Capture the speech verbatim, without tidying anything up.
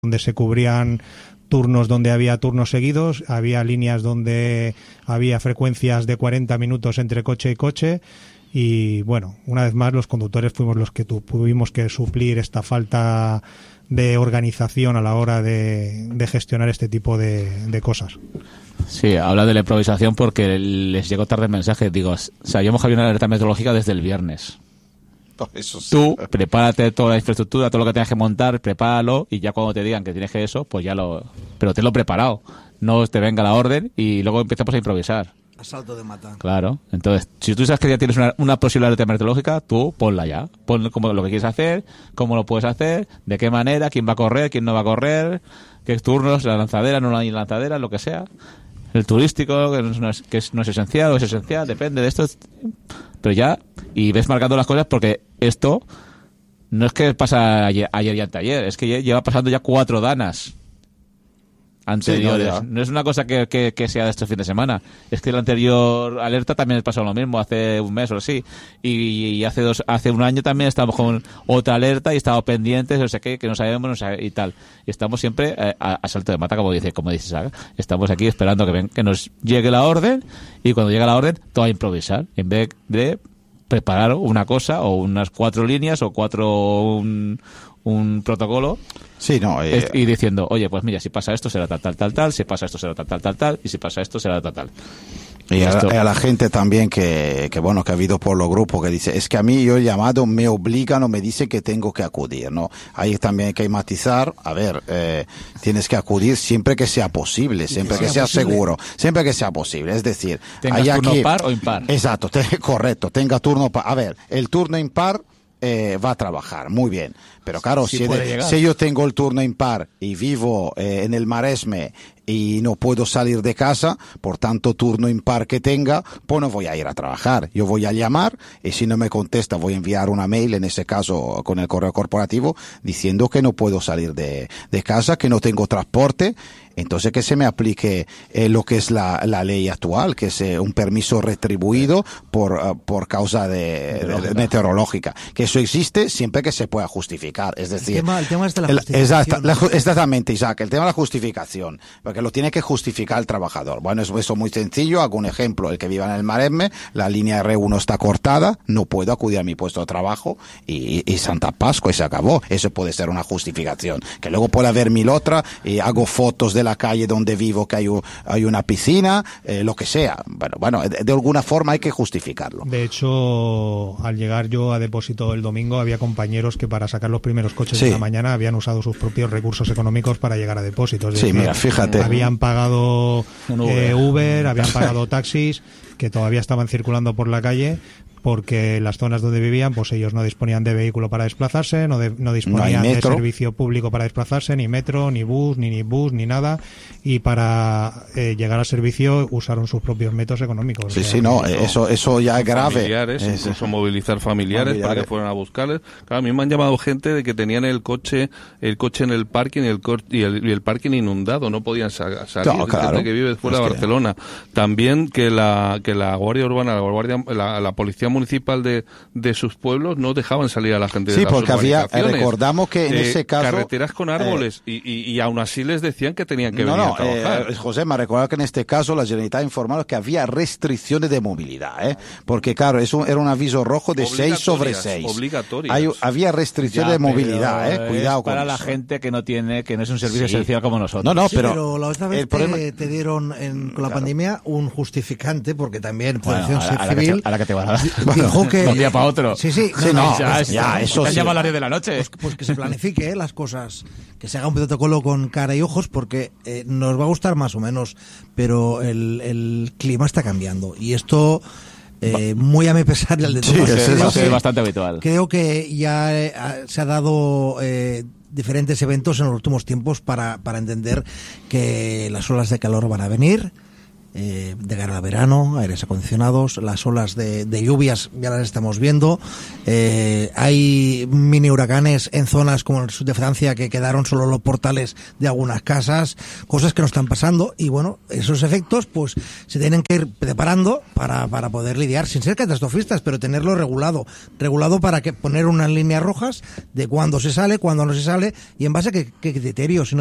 donde se cubrían turnos donde había turnos seguidos, había líneas donde había frecuencias de cuarenta minutos entre coche y coche. Y bueno, una vez más los conductores fuimos los que tuvimos que suplir esta falta de organización a la hora de, de gestionar este tipo de, de cosas. Sí, habla de la improvisación porque les llegó tarde el mensaje. Digo, sabíamos que había una alerta meteorológica desde el viernes. Eso sí. Tú prepárate toda la infraestructura, todo lo que tengas que montar, prepáralo y ya cuando te digan que tienes que eso, pues ya lo... Pero tenlo preparado. No te venga la orden y luego empezamos a improvisar. Asalto de mata. Claro. Entonces, si tú sabes que ya tienes una, una posible alerta meteorológica, tú ponla ya. Pon como lo que quieres hacer, cómo lo puedes hacer, de qué manera, quién va a correr, quién no va a correr, qué turnos, la lanzadera, no la lanzadera, lo que sea. El turístico, que no es, que es, no es esencial o es esencial, depende de esto. Pero ya, y ves marcando las cosas porque esto no es que pasa ayer, ayer y anteayer, es que lleva pasando ya cuatro danas anteriores. Sí, no, no es una cosa que, que, que sea de este fin de semana. Es que la anterior alerta también les pasó lo mismo hace un mes o así. Y, y hace dos, hace un año también estábamos con otra alerta y estábamos pendientes, no sé qué, que no sabemos, no sabemos y tal. Y estamos siempre eh, a, a salto de mata, como dice, como dice Saga. Estamos aquí esperando que ven, que nos llegue la orden y cuando llega la orden, todo a improvisar. En vez de preparar una cosa o unas cuatro líneas o cuatro un, un protocolo. Sí, no, eh, y diciendo, oye, pues mira, si pasa esto será tal, tal, tal, tal, si pasa esto será tal, tal, tal, tal, y si pasa esto será tal, tal. Y a, a la gente también que, que, bueno, que ha habido por los grupos que dice, es que a mí yo he llamado, me obligan o me dicen que tengo que acudir, ¿no? Ahí también hay que matizar, a ver, eh, tienes que acudir siempre que sea posible, siempre que sea seguro, siempre que sea posible, es decir, ¿tengas hay turno aquí, par o impar? Exacto, te, correcto, tenga turno par, a ver, el turno impar Eh, va a trabajar, muy bien. Pero claro, sí si, de, si yo tengo el turno impar y vivo eh, en el Maresme y no puedo salir de casa, por tanto turno impar que tenga, pues no voy a ir a trabajar. Yo voy a llamar y si no me contesta voy a enviar una mail, en ese caso con el correo corporativo, diciendo que no puedo salir de, de casa, que no tengo transporte. Entonces que se me aplique eh, lo que es la, la ley actual, que es eh, un permiso retribuido por, uh, por causa de, de, de meteorológica. Que eso existe siempre que se pueda justificar. Es decir, el tema, el tema es de la el, justificación. Exacta, la, exactamente, Isaac, el tema de la justificación, porque lo tiene que justificar el trabajador. Bueno, eso, eso es muy sencillo, hago un ejemplo, el que viva en el Maresme, la línea R uno está cortada, no puedo acudir a mi puesto de trabajo y, y Santa Pascua y se acabó. Eso puede ser una justificación. Que luego puede haber mil otras y hago fotos de la calle donde vivo que hay, un, hay una piscina, eh, lo que sea. Bueno, bueno, de, de alguna forma hay que justificarlo. De hecho, al llegar yo a depósito el domingo, había compañeros que para sacar los primeros coches sí. de la mañana habían usado sus propios recursos económicos para llegar a depósitos. Sí, mira, fíjate. Habían pagado Uber. Eh, Uber, habían pagado taxis que todavía estaban circulando por la calle, porque las zonas donde vivían, pues ellos no disponían de vehículo para desplazarse, no, de, no disponían no de servicio público para desplazarse, ni metro, ni bus, ni, ni bus, ni nada, y para eh, llegar al servicio usaron sus propios métodos económicos. Sí, o sea, sí, no, eso, eso eso ya es grave. Familiares, es, incluso movilizar familiares, familiares para que fueran a buscarles. Claro, a mí me han llamado gente de que tenían el coche el coche en el parking y el, y el, y el parking inundado, no podían sa salir, no, claro. gente que vive fuera es de Barcelona. Que... También que la que la Guardia Urbana, la, Guardia, la, la Policía Municipal de de sus pueblos no dejaban salir a la gente de sí, las porque había, recordamos que en eh, ese caso carreteras con árboles eh, y, y, y aún así les decían que tenían que no, venir no, a trabajar. Eh, José, me recuerda que en este caso la Generalitat ha informado que había restricciones de movilidad, ¿eh? Porque claro, eso era un aviso rojo de seis sobre seis. Obligatorias. Hay, había restricciones ya, de movilidad, ¿eh? Cuidado con para la eso. gente que no tiene, que no es un servicio sí. esencial como nosotros. No, no, sí, pero, pero la otra vez te, problema... te dieron en, con la claro. pandemia un justificante, porque también Protección bueno, a la, Civil a la que te, a la que te va a dar. dijo que de un día para otro. Sí, sí, sí, no, no, ya, pues, ya eso sí. sí. llama al área de la noche. Pues, pues que se planifique ¿eh? las cosas, que se haga un protocolo con cara y ojos, porque eh, nos va a gustar más o menos, pero el, el clima está cambiando y esto eh, muy a mi pesar y al de todos. Sí, es, creo es, que, es bastante habitual. Creo que ya eh, se ha dado eh, diferentes eventos en los últimos tiempos para, para entender que las olas de calor van a venir. eh, de cara al verano, aires acondicionados, las olas de, de lluvias ya las estamos viendo, eh, hay mini huracanes en zonas como el sur de Francia que quedaron solo los portales de algunas casas, cosas que no están pasando, y bueno, esos efectos pues se tienen que ir preparando para, para poder lidiar, sin ser catastrofistas, pero tenerlo regulado, regulado para que poner unas líneas rojas de cuándo se sale, cuándo no se sale, y en base a qué, qué criterios.